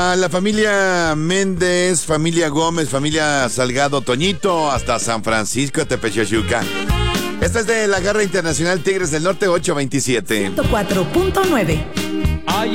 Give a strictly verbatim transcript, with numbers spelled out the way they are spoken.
A la familia Méndez, familia Gómez, familia Salgado, Toñito, hasta San Francisco, Tepechochuca. Esta es de la Garra Internacional Tigres del Norte ocho veintisiete. ciento cuatro punto nueve.